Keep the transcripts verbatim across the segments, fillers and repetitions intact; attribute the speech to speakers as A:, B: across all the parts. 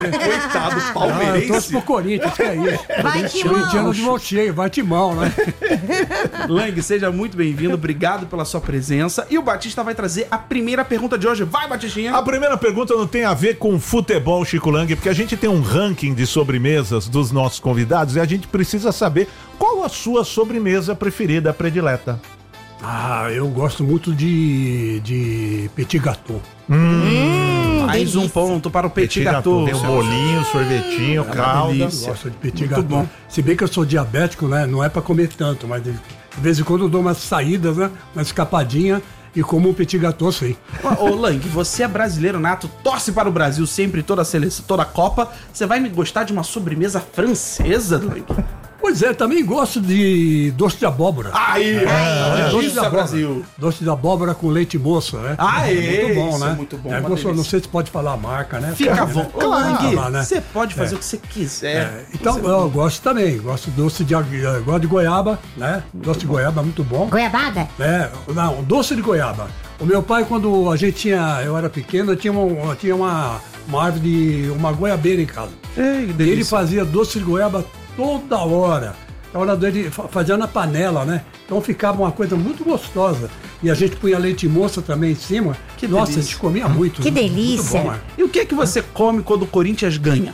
A: Coitado, palmeirense.
B: Ah, eu torço pro Corinthians, que é isso.
C: Vai, Timão.
B: Corintiano de mão cheia, vai Timão, né?
A: Lang, seja muito bem-vindo, obrigado pela sua presença. E o Batista vai trazer a primeira pergunta de hoje. Vai, Batistinha!
D: A primeira pergunta não tem a ver com futebol, Chico Lang, porque a gente tem um ranking de sobremesas dos nossos convidados e a gente precisa saber qual a sua sobremesa preferida, predileta.
B: Ah, eu gosto muito de, de petit gâteau.
A: Hum, mais um ponto para o petit gâteau.
D: Tem um bolinho, sorvetinho,
A: é
D: calda.
B: Eu gosto de petit
A: Muito
B: gâteau.
A: bom.
B: Se bem que eu sou diabético, né? Não é pra comer tanto, mas de vez em quando eu dou umas saídas, né? Uma escapadinha e como um petit gâteau, sim.
A: Ô, ô, Lang, você é brasileiro nato, torce para o Brasil sempre, toda a seleção, toda a Copa. Você vai me gostar de uma sobremesa francesa, Lang?
B: Pois é, também gosto de doce de abóbora.
A: Aí,
B: É, doce
A: isso
B: de
A: é
B: abóbora.
A: Brasil.
B: Doce de abóbora com leite moça, né?
A: Aê,
B: muito bom,
A: isso
B: né?
A: é muito bom,
B: É,
A: uma
B: gostoso. Não
A: delícia.
B: sei se pode falar a marca, né?
A: Fica à
B: Né?
A: vontade. Ô,
B: Claro,
A: Lang,
B: lá, né?
A: você pode fazer
B: É.
A: o que você quiser.
B: É, então,
A: Você-
B: eu gosto também. Gosto de doce de, eu gosto de goiaba, né? Doce de goiaba, muito bom.
C: Goiabada?
B: É, não, doce de goiaba. O meu pai, quando a gente tinha, eu era pequeno, eu tinha uma, tinha uma, uma árvore de uma goiabeira em casa.
A: Ei, que
B: E
A: delícia.
B: ele fazia doce de goiaba toda hora. A hora dele fa- fazia na panela, né? Então ficava uma coisa muito gostosa. E a gente punha leite moça também em cima.
A: Que
B: Nossa,
A: delícia.
B: a gente comia muito.
C: Que
B: né?
C: delícia.
B: Muito bom, é.
A: E o que é que você come quando o Corinthians ganha?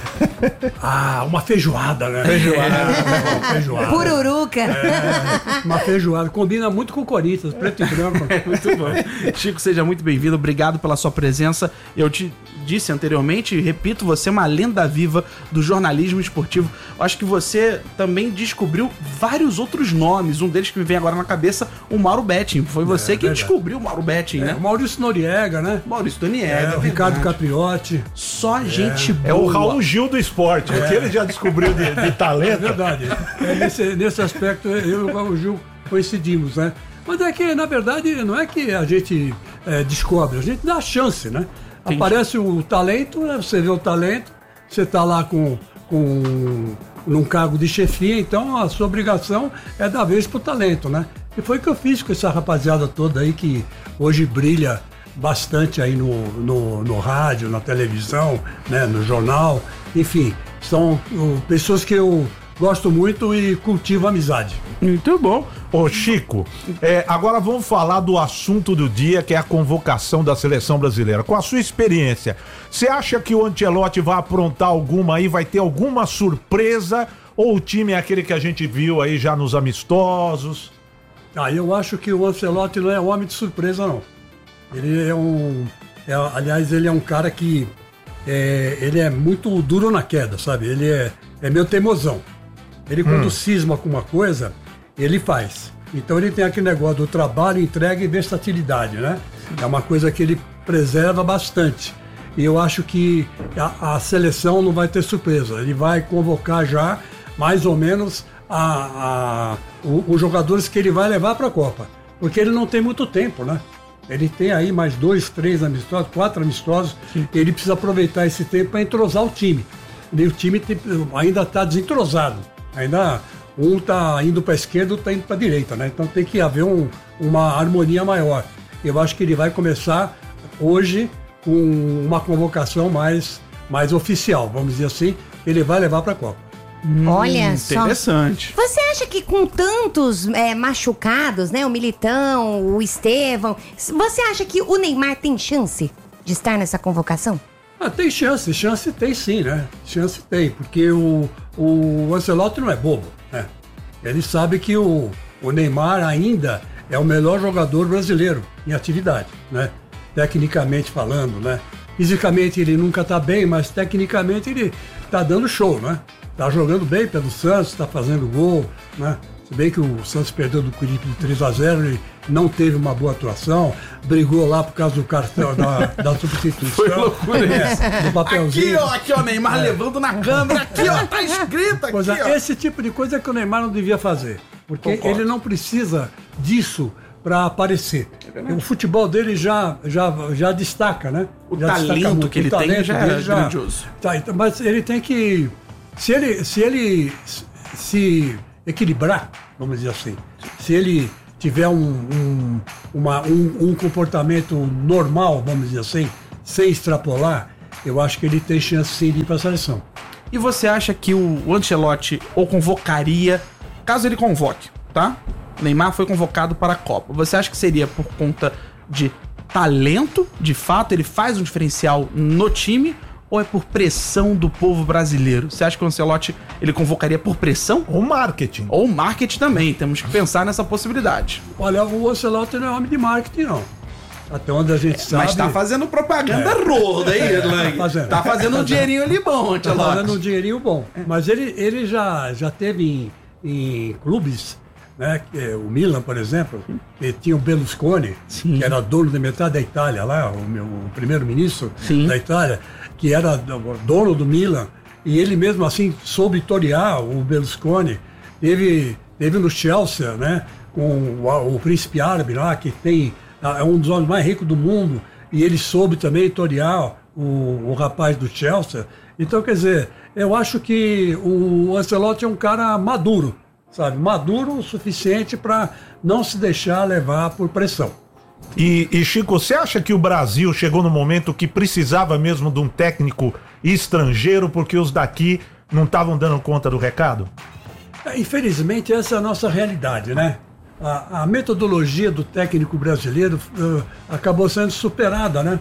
B: Ah, uma feijoada, né? Feijoada. feijoada.
C: Pururuca.
B: É, uma feijoada. Combina muito com o Corinthians, preto e branco.
A: Muito bom. Chico, seja muito bem-vindo. Obrigado pela sua presença. Eu te disse anteriormente e repito, você é uma lenda viva do jornalismo esportivo. Eu acho que você também descobriu vários outros nomes. Um deles que me vem agora na cabeça, o Mauro Betting. Foi você
B: É,
A: que
B: verdade.
A: descobriu o Mauro Betting,
B: É,
A: né?
B: o Maurício Noriega, né?
A: Maurício
B: É,
A: Daniel.
B: o Ricardo Capriotti.
A: Só gente boa.
D: É o Raul Gil do esporte, o que ele já descobriu de, de
B: É
D: talento.
B: verdade. É, nesse, nesse aspecto, eu e o Gil coincidimos, né? Mas é que, na verdade, não é que a gente é, descobre, a gente dá a chance, né?
A: Entendi.
B: Aparece o talento, né? Você vê o talento, você está lá com, com num cargo de chefia, então a sua obrigação é dar vez pro talento, né? E foi o que eu fiz com essa rapaziada toda aí que hoje brilha bastante aí no, no, no rádio, na televisão, né? No jornal, enfim, são uh, pessoas que eu gosto muito e cultivo amizade.
A: Muito bom.
D: Ô Chico, é, agora vamos falar do assunto do dia, que é a convocação da seleção brasileira. Com a sua experiência, você acha que o Ancelotti vai aprontar alguma aí, vai ter alguma surpresa? Ou o time é aquele que a gente viu aí já nos amistosos?
B: Ah, eu acho que o Ancelotti não é homem de surpresa, não. Ele é um... é, aliás, ele é um cara que... É, ele é muito duro na queda, sabe? Ele é, é meio teimosão. Ele, quando cisma com uma coisa, ele faz. Então ele tem aquele negócio do trabalho, entrega e versatilidade, né? É uma coisa que ele preserva bastante. E eu acho que a, a seleção não vai ter surpresa. Ele vai convocar já, mais ou menos, a, a, o- os jogadores que ele vai levar para a Copa. Porque ele não tem muito tempo, né? Ele tem aí mais dois, três amistosos, quatro amistosos. Ele precisa aproveitar esse tempo para entrosar o time. E o time tem- ainda está desentrosado. Ainda um está indo para a esquerda, outro está indo para a direita, né? Então tem que haver um- uma harmonia maior. Eu acho que ele vai começar hoje com uma convocação mais, mais oficial, vamos dizer assim. Ele vai levar para a Copa.
C: Olha só.
A: Interessante.
C: Você acha que com tantos é, machucados, né? O Militão, o Estevão, você acha que o Neymar tem chance de estar nessa convocação?
B: Ah, tem chance, chance tem sim, né? Chance tem, porque o, o Ancelotti não é bobo, né? Ele sabe que o, o Neymar ainda é o melhor jogador brasileiro em atividade, né? Tecnicamente falando, né? Fisicamente ele nunca tá bem, mas tecnicamente ele tá dando show, né? Tá jogando bem pelo Santos, tá fazendo gol, né? Se bem que o Santos perdeu do Corinthians de três a zero, ele não teve uma boa atuação, brigou lá por causa do cartão da, da substituição.
A: Foi loucura isso.
B: É, do papelzinho.
A: Aqui, ó, aqui, ó, Neymar levando na câmera. Aqui, ó, tá escrito aqui,
B: Pois é,
A: ó.
B: esse tipo de coisa é que o Neymar não devia fazer. Porque
A: Concordo.
B: ele não precisa disso para aparecer. O futebol dele já, já, já destaca, né?
A: O
B: Já destaca
A: talento
B: muito.
A: que ele
B: O
A: tem
B: talento
A: já é
B: dele
A: grandioso.
B: Tá, então, mas ele tem que... Se ele, se ele se equilibrar, vamos dizer assim, se ele tiver um, um, uma- um, um comportamento normal, vamos dizer assim, sem extrapolar, eu acho que ele tem chance sim de ir para a seleção.
A: E você acha que o Ancelotti ou convocaria, caso ele convoque, tá? Neymar foi convocado para a Copa. Você acha que seria por conta de talento, de fato, ele faz um diferencial no time, ou é por pressão do povo brasileiro? Você acha que o Ancelotti ele convocaria por pressão?
D: Ou marketing.
A: Ou marketing também, temos que pensar nessa possibilidade.
B: Olha, o Ancelotti não é homem de marketing, não. Até onde a gente sabe...
A: Mas tá fazendo propaganda é. roda aí, é, Lang. Tá fazendo. Tá fazendo um dinheirinho ali bom,
B: Tá fazendo um dinheirinho bom. Mas ele, ele já, já teve em, em clubes, né? O Milan, por exemplo, que tinha o Berlusconi, Sim. que era dono de metade da Itália lá, o, meu, o primeiro-ministro da Itália, que era dono do Milan, e ele mesmo assim soube torear o Berlusconi. Teve, teve no Chelsea, né? Com o, o príncipe árabe lá, que tem... é um dos homens mais ricos do mundo, e ele soube também torear o, o rapaz do Chelsea. Então, quer dizer, eu acho que o Ancelotti é um cara maduro, sabe? Maduro o suficiente para não se deixar levar por pressão.
D: E, e, Chico, você acha que o Brasil chegou no momento que precisava mesmo de um técnico estrangeiro, porque os daqui não estavam dando conta do recado?
B: É, infelizmente, essa é a nossa realidade, né? A, a metodologia do técnico brasileiro uh, acabou sendo superada, né,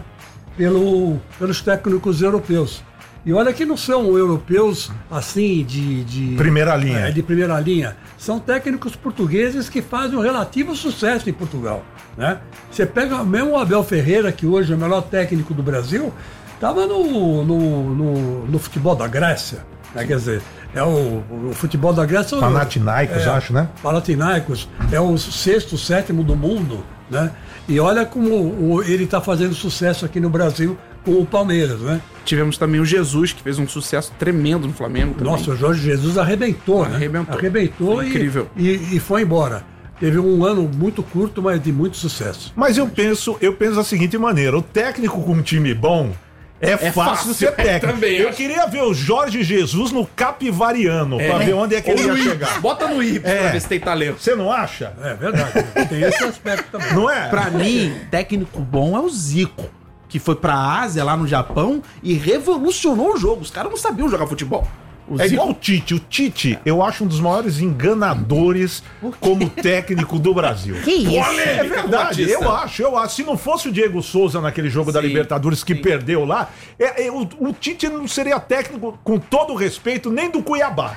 B: pelo, pelos técnicos europeus. E olha que não são europeus assim de... de
D: primeira linha.
B: É, de primeira linha. São técnicos portugueses que fazem um relativo sucesso em Portugal, né? Você pega mesmo o Abel Ferreira, que hoje é o melhor técnico do Brasil, estava no, no, no, no futebol da Grécia, né? Quer dizer... É o, o futebol da Grécia...
D: Panathinaikos,
B: é,
D: acho, né?
B: Panathinaikos. É o sexto, sétimo do mundo, né? E olha como o, ele está fazendo sucesso aqui no Brasil com o Palmeiras, né?
A: Tivemos também o Jesus, que fez um sucesso tremendo no Flamengo também.
B: Nossa, o Jorge Jesus arrebentou, né?
A: Arrebentou.
B: Arrebentou
A: foi incrível.
B: E, e, e foi embora. Teve um ano muito curto, mas de muito sucesso.
D: Mas eu penso, eu penso da seguinte maneira, o técnico com um time bom... É, é fácil, fácil ser técnico. É, também, eu acho. queria ver o Jorge Jesus no Capivariano, é, pra ver onde é que ele ia chegar.
A: Bota no Y é. pra ver se tem talento.
D: Você não acha?
B: É verdade. Tem esse aspecto também.
D: Não é?
A: Pra mim, técnico bom é o Zico, que foi pra Ásia, lá no Japão, e revolucionou o jogo. Os caras não sabiam jogar futebol.
D: O é Zico... igual o Tite. O Tite, eu acho um dos maiores enganadores como técnico do Brasil.
C: Que isso?
D: É verdade, eu acho, eu acho. Se não fosse o Diego Souza naquele jogo sim, da Libertadores que sim. perdeu lá, é, é, o, o Tite não seria técnico, com todo o respeito, nem do Cuiabá.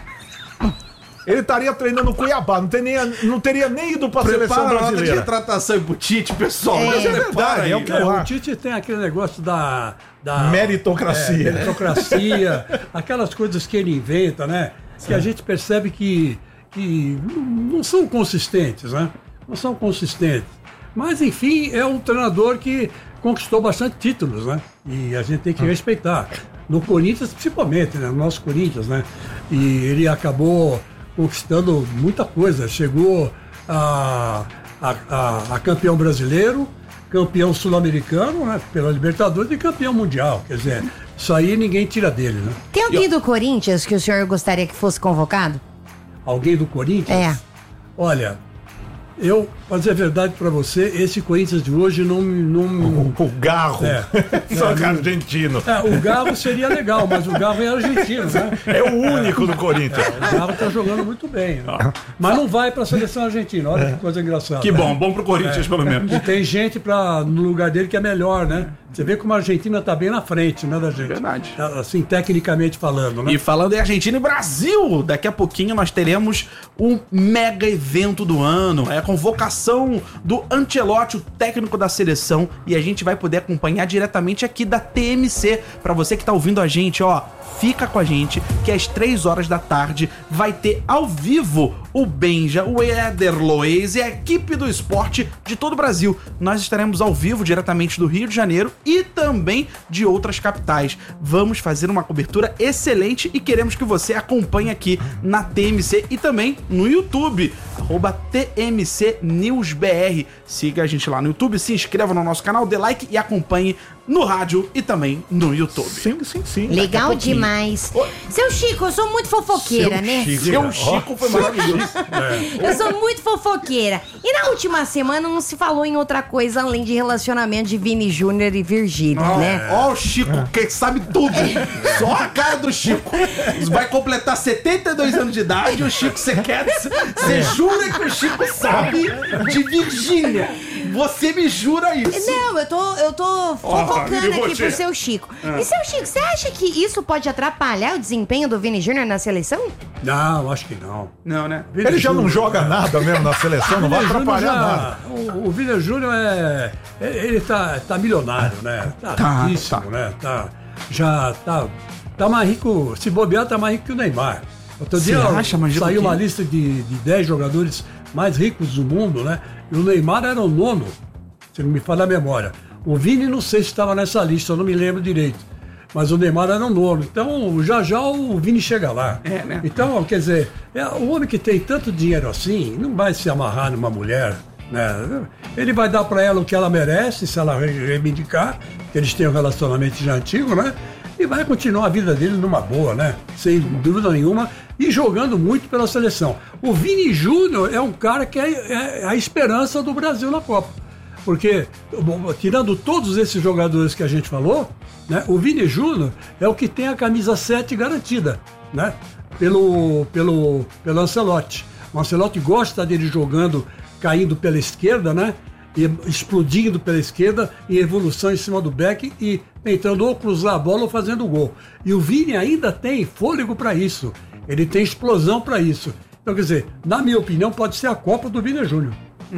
D: Ele estaria treinando no Cuiabá, não, tem nem, não teria nem ido pra Prepara seleção brasileira.
A: De retratação pro Tite, pessoal.
B: É,
A: mas
B: é verdade, é o que eu acho. O Tite tem aquele negócio da... da
D: meritocracia.
B: É, meritocracia, aquelas coisas que ele inventa, né? Sim. Que a gente percebe que, que não são consistentes, né? Não são consistentes. Mas, enfim, é um treinador que conquistou bastante títulos, né? E a gente tem que ah. respeitar. No Corinthians, principalmente, né? No nosso Corinthians, né? E ele acabou... conquistando muita coisa, chegou a, a, a, a campeão brasileiro, campeão sul-americano, né, pela Libertadores e campeão mundial, quer dizer, isso aí ninguém tira dele, né?
C: Tem alguém do Corinthians que o senhor gostaria que fosse convocado?
B: Alguém do Corinthians?
C: É.
B: Olha, eu, pra dizer a verdade pra você, esse Corinthians de hoje não... não
D: o, o Garro,
B: é,
D: só
B: é,
D: que argentino.
B: É, o Garro seria legal, mas o Garro é argentino, né?
D: É o único é, do Corinthians.
B: É, o Garro tá jogando muito bem, né? Mas não vai pra seleção argentina, olha que coisa engraçada.
A: Que bom, bom pro Corinthians é, pelo menos.
B: E tem gente pra, no lugar dele que é melhor, né? Você vê como a Argentina tá bem na frente, né, da gente?
A: Verdade.
B: Assim, tecnicamente falando, né?
A: E falando em Argentina e Brasil, daqui a pouquinho nós teremos um mega evento do ano, é a convocação do Ancelotti, o técnico da seleção, e a gente vai poder acompanhar diretamente aqui da T M C. Pra você que tá ouvindo a gente, ó, fica com a gente, que às três horas da tarde vai ter ao vivo o Benja, o Éder Lois e a equipe do esporte de todo o Brasil. Nós estaremos ao vivo diretamente do Rio de Janeiro e também de outras capitais. Vamos fazer uma cobertura excelente e queremos que você acompanhe aqui na T M C e também no YouTube, arroba T M C News B R. Siga a gente lá no YouTube, se inscreva no nosso canal, dê like e acompanhe no rádio e também no YouTube.
D: Sim, sim, sim.
C: Legal demais. Seu Chico, eu sou muito fofoqueira,
D: Seu
C: né?
D: Chico.
A: Seu Chico foi maravilhoso.
C: Eu sou muito fofoqueira. E na última semana não se falou em outra coisa além de relacionamento de Vini Júnior e Virgínia,
A: Ó,
C: né?
A: ó o Chico, que sabe tudo. Só a cara do Chico. Vai completar setenta e dois anos de idade e o Chico, você quer... Você jura que o Chico sabe de Virgínia? Você me jura isso?
C: Não, eu tô, eu tô fofocando
A: e
C: aqui
A: você?
C: pro seu Chico. E seu Chico, você acha que isso pode atrapalhar o desempenho do Vini Júnior na seleção?
B: Não, acho que não.
A: Não, né?
B: Vini
D: Ele já não
B: Júnior-
D: joga nada mesmo na seleção, não vai
B: Vini Júnior
D: atrapalhar
B: já-
D: nada.
B: O, o Vini Júnior é. Ele tá, tá milionário, né? Tá,
A: Tá,
B: riquíssimo,
A: tá.
B: né? Tá, já tá, tá mais rico. Se bobear, tá mais rico que o Neymar. Outro
A: Você
B: dia
A: acha, mas
B: saiu
A: por
B: uma
A: quê?
B: lista de, de dez jogadores mais ricos do mundo, né? E o Neymar era o nono, se não me falha a memória. O Vini, não sei se estava nessa lista, eu não me lembro direito. Mas o Neymar era o nono. Então, já já o Vini chega lá.
A: É, né?
B: Então, quer dizer, é, o homem que tem tanto dinheiro assim, não vai se amarrar numa mulher, né? Ele vai dar para ela o que ela merece, se ela re- reivindicar, que eles têm um relacionamento já antigo, né? E vai continuar a vida dele numa boa, né? Sem dúvida nenhuma, e jogando muito pela seleção. O Vini Júnior é um cara que é, é a esperança do Brasil na Copa. Porque, bom, tirando todos esses jogadores que a gente falou, né, o Vini Júnior é o que tem a camisa sete garantida, né? Pelo, pelo, pelo Ancelotti. O Ancelotti gosta dele jogando, caindo pela esquerda, né? E explodindo pela esquerda, em evolução em cima do back e tentando ou cruzar a bola ou fazendo o gol. E o Vini ainda tem fôlego para isso. Ele tem explosão para isso. Então, quer dizer, na minha opinião, pode ser a Copa do Vini Júnior.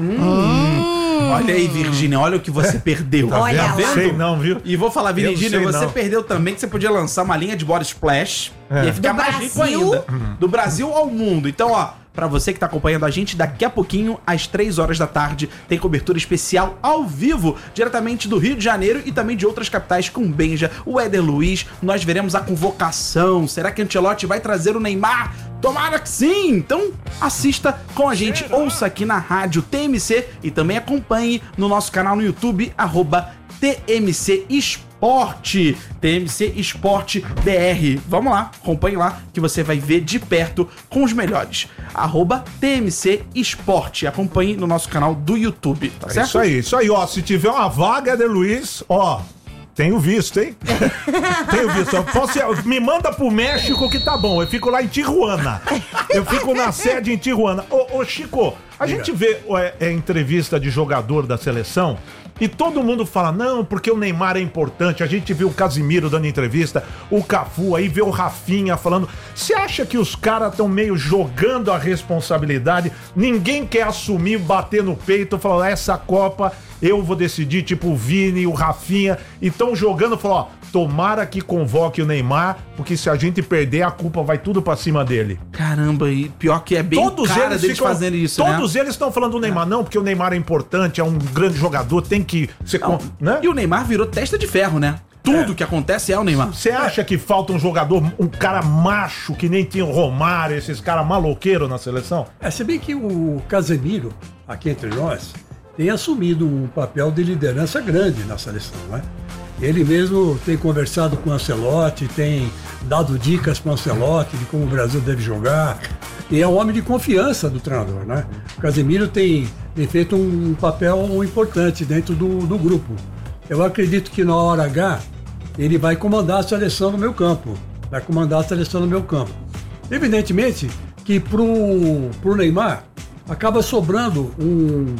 A: Olha aí, Virgínia, olha o que você perdeu.
C: Olha
A: Tá
C: lá.
A: vendo?
D: Sei não, viu?
A: E vou falar,
D: Eu
A: Virgínia,
D: sei
A: você
D: não.
A: perdeu também que você podia lançar uma linha de body splash
D: É.
A: e ia ficar
C: Do
A: mais rico
C: Brasil?
A: ainda. Do Brasil ao mundo. Então, ó, pra você que tá acompanhando a gente, daqui a pouquinho, às três horas da tarde, tem cobertura especial ao vivo, diretamente do Rio de Janeiro e também de outras capitais, com Benja, o Éder Luiz. Nós veremos a convocação. Será que Ancelotti vai trazer o Neymar? Tomara que sim! Então, assista com a gente, ouça aqui na rádio T M C e também acompanhe no nosso canal no YouTube, arroba T M C Esporte, T M C Esporte B R. Vamos lá, acompanhe lá que você vai ver de perto com os melhores. Arroba T M C Esporte. Acompanhe no nosso canal do YouTube, tá
D: É
A: certo?
D: isso aí, isso aí, ó. Se tiver uma vaga, Éder Luiz, ó. Tenho visto, hein? Tenho visto. Eu posso, me manda pro México que tá bom. Eu fico lá em Tijuana. Eu fico na sede em Tijuana. Ô, ô Chico, a
B: Diga.
D: gente vê é, é, entrevista de jogador da seleção e todo mundo fala, não, porque o Neymar é importante. A gente viu o Casimiro dando entrevista, o Cafu, aí vê o Rafinha falando. Você acha que os caras estão meio jogando a responsabilidade? Ninguém quer assumir, bater no peito, falar, essa Copa eu vou decidir, tipo o Vini, o Rafinha, e estão jogando, falou, ó, tomara que convoque o Neymar, porque se a gente perder, a culpa vai tudo pra cima dele.
A: Caramba, e pior que é bem
D: Todos
A: cara
D: eles
A: deles
D: ficam,
A: fazendo isso, né?
D: Todos eles estão falando do Neymar, não, porque o Neymar é importante, é um grande jogador, tem que ser,
A: Não,
D: com- né?
A: E o Neymar virou testa de ferro, né? Tudo que acontece é o Neymar.
D: Você acha que falta um jogador, um cara macho, que nem tinha o Romário, esses caras maloqueiros na seleção?
B: É, se bem que o Casemiro, aqui entre nós, tem assumido um papel de liderança grande na seleção, né? Ele mesmo tem conversado com o Ancelotti, tem dado dicas para o Ancelotti de como o Brasil deve jogar. E é um homem de confiança do treinador, né? O Casemiro tem, tem feito um papel importante dentro do, do grupo. Eu acredito que na hora H ele vai comandar a seleção no meu campo. Vai comandar a seleção no meu campo. Evidentemente que pro, pro Neymar acaba sobrando um,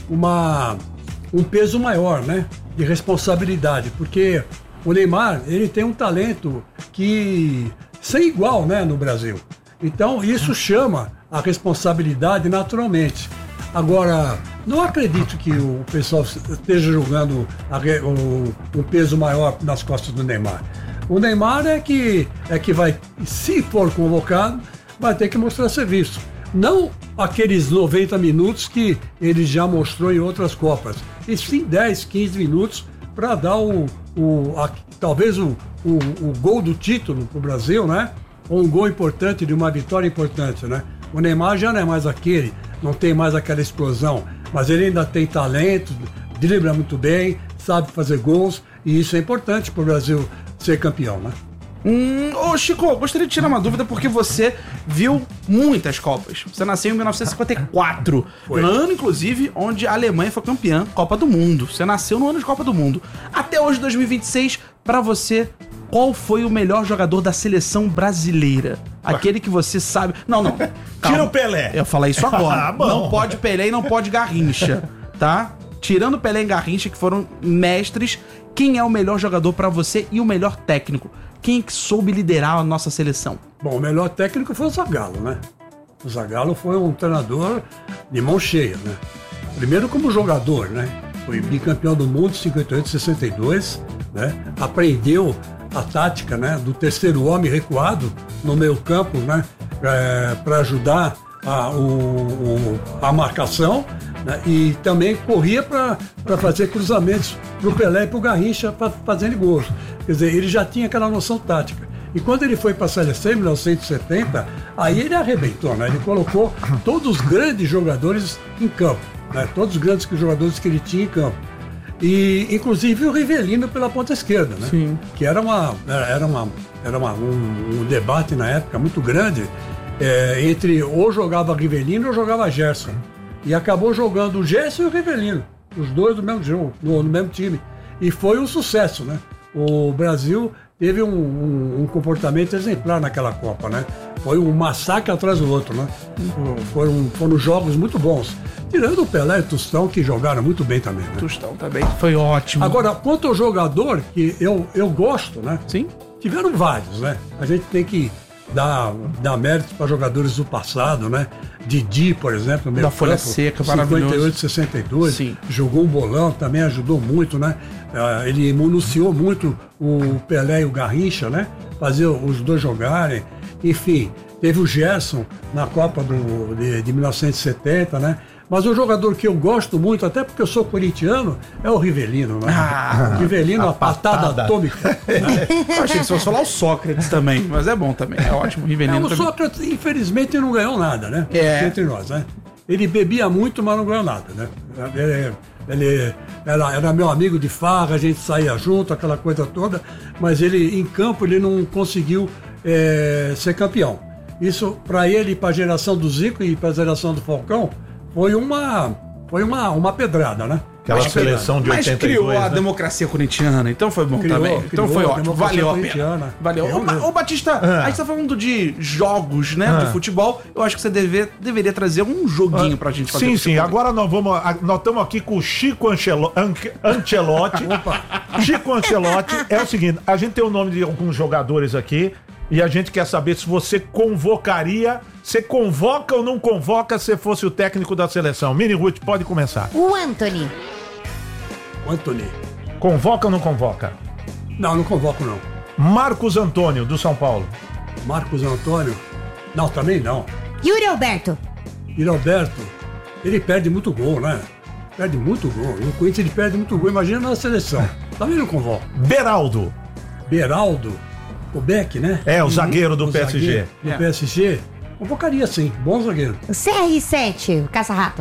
B: uma, um peso maior, né? De responsabilidade, porque o Neymar, ele tem um talento que sem igual, né, no Brasil. Então, isso chama a responsabilidade naturalmente. Agora, não acredito que o pessoal esteja jogando a re- o, o peso maior nas costas do Neymar. O Neymar é que, é que vai, se for convocado, vai ter que mostrar serviço. Não aqueles noventa minutos que ele já mostrou em outras Copas. E sim dez, quinze minutos para dar o, o, a- talvez o, o, o gol do título para o Brasil, né? Ou um gol importante de uma vitória importante, né? O Neymar já não é mais aquele, não tem mais aquela explosão, mas ele ainda tem talento, dribla muito bem, sabe fazer gols E isso é importante para o Brasil ser campeão, né?
A: Hum, ô Chico, eu gostaria de tirar uma dúvida porque você viu muitas Copas. Você nasceu em mil novecentos e cinquenta e quatro,
B: Foi.
A: no ano, inclusive, onde a Alemanha foi campeã Copa do Mundo. Você nasceu no ano de Copa do Mundo. Até hoje, dois mil e vinte e seis, pra você, qual foi o melhor jogador da seleção brasileira? Aquele que você sabe... Não, não.
D: Tira
A: calma.
D: o Pelé.
A: Eu ia falar isso agora.
D: Ah, bom.
A: Não pode Pelé e não pode Garrincha, tá? Tirando Pelé e Garrincha, que foram mestres, quem é o melhor jogador pra você e o melhor técnico? Quem é que soube liderar a nossa seleção?
B: Bom, o melhor técnico foi o Zagallo, né? O Zagallo foi um treinador de mão cheia, né? Primeiro como jogador, né? Foi bicampeão do mundo em cinquenta e oito, sessenta e dois, né? Aprendeu a tática, né? Do terceiro homem recuado no meio campo, né? É, para ajudar a, o, o- a marcação, né? E também corria para fazer cruzamentos para o Pelé e para o Garrincha para fazerem gols. Quer dizer, ele já tinha aquela noção tática. E quando ele foi para a seleção em mil novecentos e setenta, aí ele arrebentou, né? Ele colocou todos os grandes jogadores em campo, né? Todos os grandes jogadores que ele tinha em campo. E inclusive o Rivelino pela ponta esquerda, né?
A: Sim.
B: Que era uma era uma era uma, um, um debate na época muito grande é, entre ou jogava Rivelino ou jogava Gerson. E acabou jogando o Gerson e o Rivelino, os dois do mesmo jogo, no, no mesmo time. E foi um sucesso, né? O Brasil teve um, um- um comportamento exemplar naquela Copa, né? Foi um massacre atrás do outro, né? Foram, foram jogos muito bons. Tirando o Pelé e o Tostão, que jogaram muito bem também, né?
A: Tostão também. Foi ótimo.
B: Agora, quanto ao jogador, que eu, eu gosto, né?
A: Sim?
B: Tiveram vários, né? A gente tem que dar, dar méritos para jogadores do passado, né? Didi, por exemplo, meio
A: Da Folha
B: campo,
A: Seca,
B: cinquenta e
A: maravilhoso.
B: oito, sessenta e dois,
A: Sim.
B: jogou um bolão, também ajudou muito, né? Ah, ele munuciou muito o Pelé e o Garrincha, né? Fazer os dois jogarem. Enfim, teve o Gerson na Copa do, de, de mil novecentos e setenta, né? Mas o jogador que eu gosto muito, até porque eu sou corintiano, é o Rivelino, né?
A: Ah,
B: o Rivelino, a, patada,
D: patada.
B: atômica. Né?
A: Eu achei que você fosse falar o Sócrates também, mas é bom também. É ótimo. Rivelino
B: Não, o
A: também.
B: Sócrates, infelizmente, não ganhou nada, né?
A: É.
B: Entre nós, né? Ele bebia muito, mas não ganhou nada, né? Ele, ele era, era meu amigo de farra, a gente saía junto, aquela coisa toda, mas ele, em campo, ele não conseguiu eh, ser campeão. Isso, para ele, para a geração do Zico e para a geração do Falcão, foi uma, foi uma, uma pedrada, né?
D: Aquela
B: Uma
D: seleção de
A: Mas
D: oitenta e dois,
A: criou a
D: né?
A: democracia corintiana, então foi bom
B: Criou,
A: também. Então
B: criou
A: foi
B: a
A: ótimo,
B: democracia
A: valeu a pena.
B: corintiana.
A: Valeu.
B: Criou
A: Ô, Ba-
B: mesmo.
A: ô, Batista,
D: Ah.
A: a gente tá falando de jogos, né, de futebol. Eu acho que você deve, deveria trazer um joguinho pra gente fazer.
D: Sim,
A: com
D: sim.
A: seu
D: Agora nós vamos. a- Nós estamos aqui com o Chico Anchelo- Anche- Ancelotti. Chico Ancelotti é o seguinte: a gente tem o nome de alguns jogadores aqui e a gente quer saber se você convocaria. Você convoca ou não convoca se fosse o técnico da seleção? Mini Ruth, pode começar.
C: O Anthony.
B: O Anthony.
D: Convoca ou não convoca?
B: Não, não convoco, não.
D: Marcos Antônio, do São Paulo.
B: Marcos Antônio. Não, também não.
C: Yuri Alberto.
B: E Roberto, ele perde muito gol, né? Perde muito gol. No Corinthians ele perde muito gol. Imagina na seleção. Também não convoco.
D: Beraldo.
B: Beraldo, o Beck, né?
D: É, o zagueiro do
B: O
D: P S G.
B: zagueiro Do
A: É.
B: P S G. Convocaria sim. Bom zagueiro.
C: O C R sete, o caça-rato.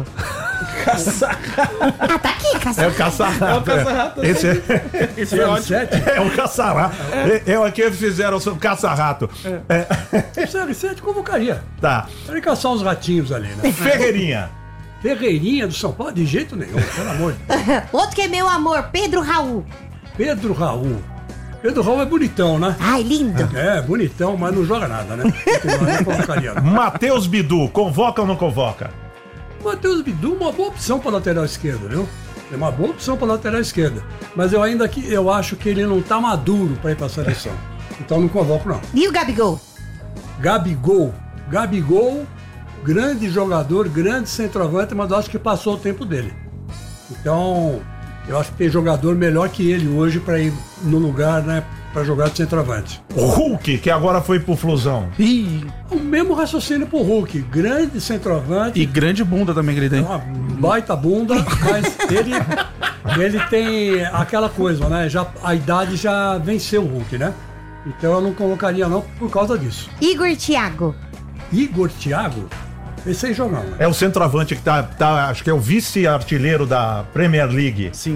C: Ah, tá aqui,
D: É
C: caça-rato.
D: o caça-rato.
A: É o caça-rato,
D: Esse é,
A: Esse é ótimo.
B: C R sete?
D: é o caça-rato. É o que eles fizeram, o caça-rato. É,
B: C R sete convocaria.
D: tá.
B: Para caçar uns ratinhos ali, né?
D: Ferreirinha.
B: Ferreirinha do São Paulo, de jeito nenhum, pelo amor de Deus.
C: Outro que é meu amor, Pedro Raul.
B: Pedro Raul. Pedro Raul é bonitão, né?
C: Ai, lindo.
B: É, bonitão, mas não joga nada, né? Não convocaria, não.
D: Matheus Bidu, convoca ou não convoca?
B: Matheus Bidu, uma boa opção para lateral esquerda, viu? É uma boa opção para lateral esquerda. Mas eu ainda que eu acho que ele não está maduro para ir para a seleção. Então não convoco, não.
C: E o Gabigol?
B: Gabigol. Gabigol, grande jogador, grande centroavante, mas eu acho que passou o tempo dele. Então, eu acho que tem jogador melhor que ele hoje para ir no lugar, né? Para jogar de centroavante.
D: Hulk, que agora foi pro Flusão.
A: Ih,
B: O mesmo raciocínio pro Hulk. Grande centroavante.
A: e grande bunda também, querido. hein?
B: Uma baita bunda, mas ele, ele tem aquela coisa, né? Já, a idade já venceu o Hulk, né? Então eu não colocaria não por causa disso.
C: Igor Thiago.
B: Igor Thiago, esse aí jogando.
D: É o centroavante que tá, tá acho que é o vice-artilheiro da Premier League.
A: Sim.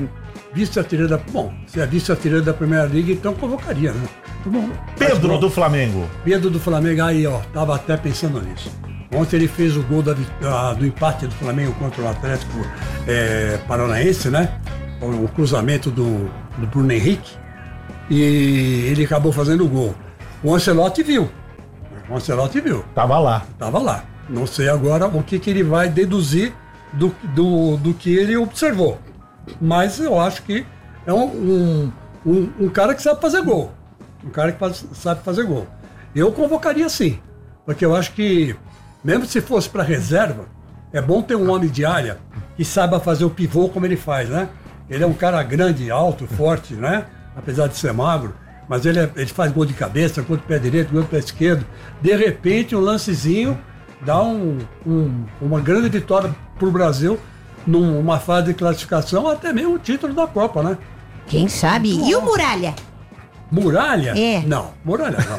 B: vice-artilheiro da... Bom, se é vice-artilheiro da Primeira Liga, então convocaria, né?
D: Bom, Pedro do Flamengo.
B: Pedro do Flamengo, aí, ó, tava até pensando nisso. Ontem ele fez o gol da, da, do empate do Flamengo contra o Atlético é, Paranaense, né? O, o cruzamento do, do Bruno Henrique. E ele acabou fazendo o gol. O Ancelotti viu. O Ancelotti viu.
D: Tava lá.
B: Tava lá. Não sei agora o que, que ele vai deduzir do, do, do que ele observou. Mas eu acho que é um, um, um, um cara que sabe fazer gol. Um cara que faz, sabe fazer gol. Eu convocaria sim. Porque eu acho que, mesmo se fosse para reserva, é bom ter um homem de área que saiba fazer o pivô como ele faz, né? Ele é um cara grande, alto, forte, né? Apesar de ser magro. Mas ele, é, ele faz gol de cabeça, gol de pé direito, gol de pé esquerdo. De repente, um lancezinho dá um, um, uma grande vitória para o Brasil numa fase de classificação, até mesmo o título da Copa, né?
C: Quem sabe? E o Muralha?
B: Muralha?
C: É.
B: Não, Muralha não.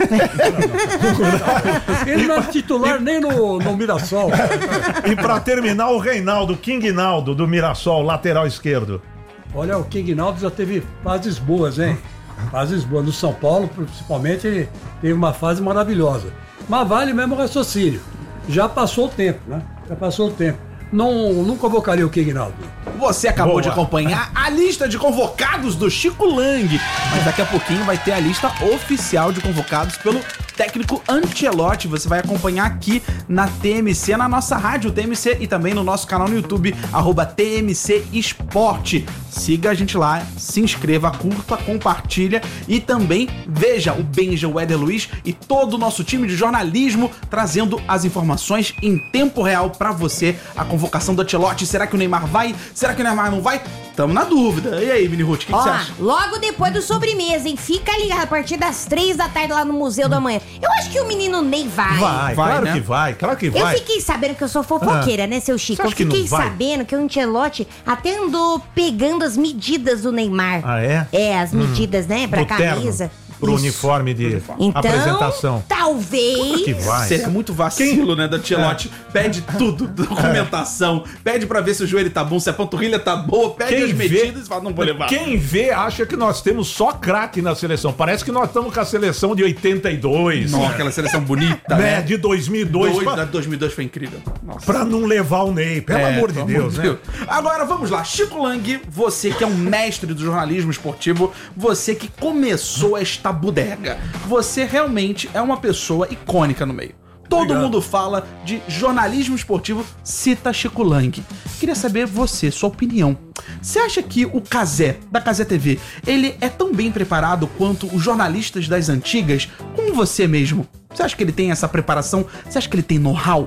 B: Ele não é titular nem no, no Mirassol.
D: E pra terminar, o Reinaldo, King Naldo, do Mirassol, lateral esquerdo.
B: Olha, o King Naldo já teve fases boas, hein? Fases boas. No São Paulo, principalmente, ele teve uma fase maravilhosa. Mas vale mesmo o raciocínio. Já passou o tempo, né? Já passou o tempo. Não, não convocaria o King Naldo.
A: Você acabou
D: Boa.
A: de acompanhar a lista de convocados do Chico Lang, mas daqui a pouquinho vai ter a lista oficial de convocados pelo técnico Ancelotti. Você vai acompanhar aqui na T M C, na nossa rádio T M C e também no nosso canal no YouTube, arroba T M C Esporte. Siga a gente lá, se inscreva, curta, compartilha e também veja o Benja, o Éder Luiz e todo o nosso time de jornalismo trazendo as informações em tempo real pra você. A convocação do Ancelotti, será que o Neymar vai? Será que o Neymar não vai? Tamo na dúvida. E aí, Mini Ruth, o que, que
C: Ó,
A: você acha?
C: logo depois do sobremesa, hein? Fica ligado a partir das três da tarde lá no Museu do Amanhã. Eu acho que o menino Ney vai.
D: Vai,
A: Vai,
D: claro
A: né?
D: que vai, claro que
C: Eu
D: vai.
C: fiquei sabendo que eu sou fofoqueira,
D: Ah.
C: né, seu Chico?
D: Você
C: Eu
D: acha que não
C: fiquei
D: vai?
C: sabendo que o Ancelotti até andou pegando as medidas do Neymar.
D: Ah, é?
C: É, as medidas, né, pra
D: Pro terno,
C: camisa.
D: pro
C: Isso.
D: uniforme de
C: Então,
D: apresentação.
C: talvez...
D: Que vai.
A: Seria muito vacilo, né, da Ancelotti. Pede tudo, documentação, pede pra ver se o joelho tá bom, se a panturrilha tá boa, pede
D: Quem
A: as
D: vê-
A: medidas e fala, não vou levar.
D: Quem vê acha que nós temos só craque na seleção. Parece que nós estamos com a seleção de oitenta e dois.
A: Nossa, aquela seleção bonita,
D: né?
A: né?
D: De dois mil e dois.
A: Dois,
D: pra,
A: da dois mil e dois foi incrível. Nossa.
D: pra não levar o Ney. Pelo
A: É,
D: amor de
A: pelo
D: Deus, né?
A: Agora vamos lá, Chico Lang, você que é um mestre do jornalismo esportivo, você que começou esta bodega, você realmente é uma pessoa icônica no meio. Todo
B: Obrigado.
A: mundo fala de jornalismo esportivo, cita Chico Lang. Queria saber você, sua opinião. Você acha que o Cazé, da Cazé T V, ele é tão bem preparado quanto os jornalistas das antigas, como você mesmo? Você acha que ele tem essa preparação? Você acha que ele tem know-how?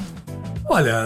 B: Olha,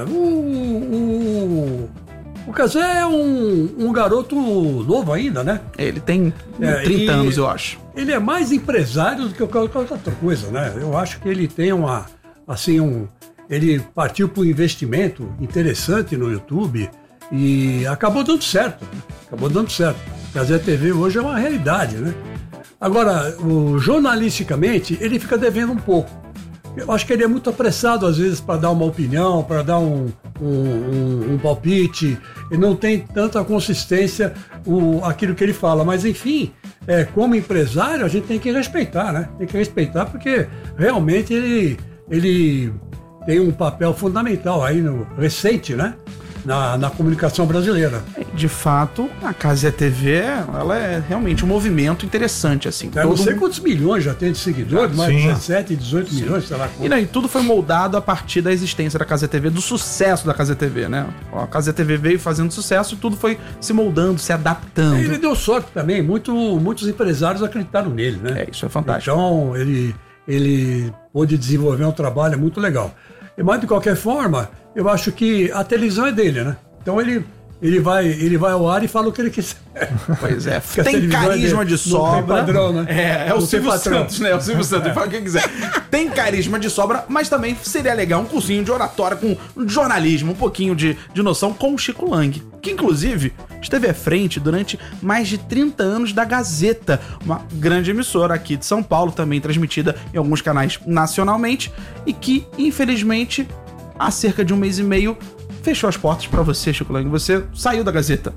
B: o, o, o Cazé é um, um garoto novo ainda, né?
A: Ele tem
B: É,
A: trinta
B: e-
A: anos, eu acho.
B: Ele é mais empresário do que qualquer outra coisa, né? Eu acho que ele tem uma, assim, um... Ele partiu para um investimento interessante no YouTube e acabou dando certo. né? Acabou dando certo. A Cazé T V hoje é uma realidade, né? Agora, o, jornalisticamente, ele fica devendo um pouco. Eu acho que ele é muito apressado, às vezes, para dar uma opinião, para dar um, um, um, um palpite. Ele não tem tanta consistência o, aquilo que ele fala. Mas, enfim, é, como empresário, a gente tem que respeitar, né? Tem que respeitar porque realmente ele, ele tem um papel fundamental aí, no, recente, né? Na, na comunicação brasileira.
A: De fato, a Cazé T V, ela é realmente um movimento interessante, assim.
B: Eu não
A: Todo
B: sei
A: mundo-
B: quantos milhões já tem de seguidores, mas
D: Sim.
B: dezessete, dezoito milhões, sei lá.
A: E daí tudo foi moldado a partir da existência da Cazé T V, do sucesso da Cazé T V, né? A Cazé T V veio fazendo sucesso e tudo foi se moldando, se adaptando.
B: Ele deu sorte também, muito, muitos empresários acreditaram nele, né?
A: É, isso é fantástico.
B: Então, ele, ele pôde desenvolver um trabalho muito legal. E, mas, de qualquer forma, eu acho que a televisão é dele, né? Então, ele, ele, vai, ele vai ao ar e fala o que ele quiser.
A: Pois é,
B: Porque a
A: tem
B: televisão é
A: carisma
B: dele.
A: de
B: Não tem
A: sobra.
B: padrão, né?
A: É, é o
B: Não tem
A: Silvio
B: patrão.
A: Santos, né? É o Silvio Santos, fala o que quiser. Tem carisma de sobra, mas também seria legal um cursinho de oratória com jornalismo, um pouquinho de, de noção com o Chico Lang, que inclusive esteve à frente durante mais de trinta anos da Gazeta, uma grande emissora aqui de São Paulo, também transmitida em alguns canais nacionalmente, e que, infelizmente, há cerca de um mês e meio, fechou as portas pra você, Chico Lang. Você saiu da Gazeta.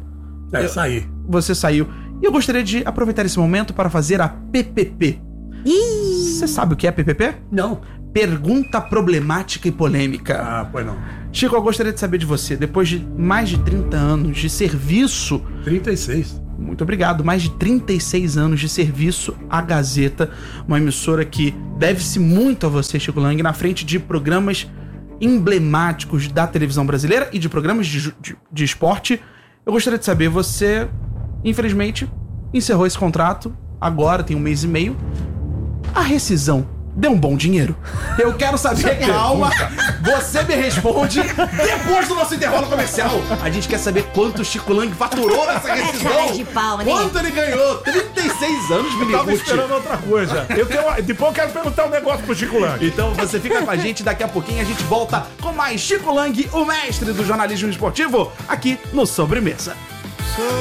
B: É,
A: eu,
B: saí.
A: Você saiu. E eu gostaria de aproveitar esse momento para fazer a P P P. Você sabe o que é P P P?
B: Não.
A: Pergunta problemática e polêmica.
B: Ah, pois não.
A: Chico, eu gostaria de saber de você, depois de mais de trinta anos de serviço...
B: trinta e seis.
A: Muito obrigado. Mais de trinta e seis anos de serviço à Gazeta, uma emissora que deve-se muito a você, Chico Lang, na frente de programas emblemáticos da televisão brasileira e de programas de, de, de esporte. Eu gostaria de saber, você, infelizmente, encerrou esse contrato, agora tem um mês e meio. A rescisão deu um bom dinheiro? Eu quero saber, calma, você me responde depois do nosso intervalo comercial. A gente quer saber quanto o Chico Lang faturou nessa rescisão.
C: Cara de pau, né?
A: Quanto ele ganhou? trinta e seis anos,
D: Eu tava
A: menino.
D: esperando outra coisa. Eu tenho uma... Depois eu quero perguntar um negócio pro Chico Lang.
A: Então você fica com a gente, daqui a pouquinho a gente volta com mais Chico Lang, o mestre do jornalismo esportivo, aqui no Sobremesa.